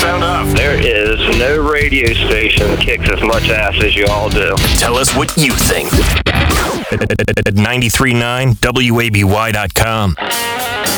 sound off. There is no radio station that kicks as much ass as you all do. Tell us what you think. At 93.9 WABY.com.